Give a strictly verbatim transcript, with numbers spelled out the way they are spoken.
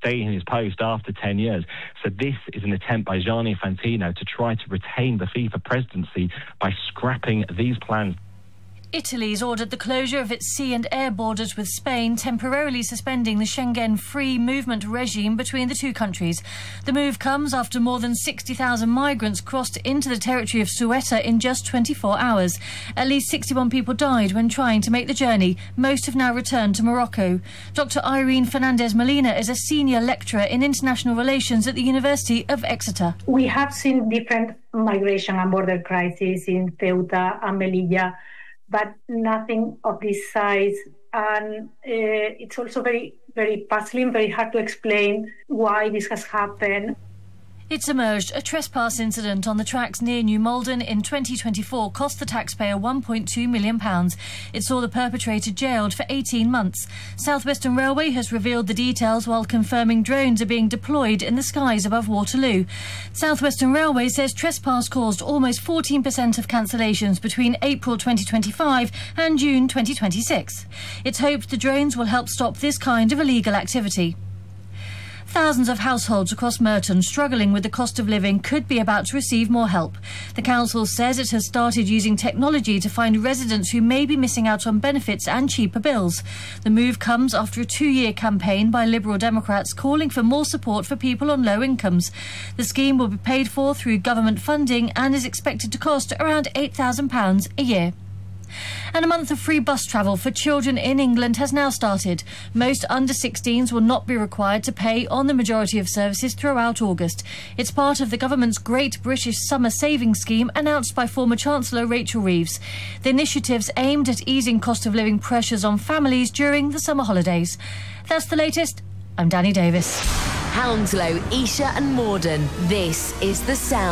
stay in his post after ten years. So this is an attempt by Gianni Infantino to try to retain the FIFA presidency by scrapping these plans. Italy's ordered the closure of its sea and air borders with Spain, temporarily suspending the Schengen free movement regime between the two countries. The move comes after more than sixty thousand migrants crossed into the territory of Ceuta in just twenty-four hours. At least sixty-one people died when trying to make the journey. Most have now returned to Morocco. Doctor Irene Fernandez Molina is a senior lecturer in international relations at the University of Exeter. We have seen different migration and border crises in Ceuta and Melilla, but nothing of this size. And uh, it's also very, very puzzling, very hard to explain why this has happened. It's emerged a trespass incident on the tracks near New Malden in twenty twenty-four cost the taxpayer one point two million pounds. It saw the perpetrator jailed for eighteen months. South Western Railway has revealed the details while confirming drones are being deployed in the skies above Waterloo. South Western Railway says trespass caused almost fourteen percent of cancellations between April twenty twenty-five and June twenty twenty-six. It's hoped the drones will help stop this kind of illegal activity. Thousands of households across Merton struggling with the cost of living could be about to receive more help. The council says it has started using technology to find residents who may be missing out on benefits and cheaper bills. The move comes after a two-year campaign by Liberal Democrats calling for more support for people on low incomes. The scheme will be paid for through government funding and is expected to cost around eight thousand pounds a year. And a month of free bus travel for children in England has now started. Most under sixteens will not be required to pay on the majority of services throughout August. It's part of the government's Great British Summer Savings Scheme announced by former Chancellor Rachel Reeves. The initiative's aimed at easing cost of living pressures on families during the summer holidays. That's the latest. I'm Danny Davis. Hounslow, Esher and Morden. This is The Sound.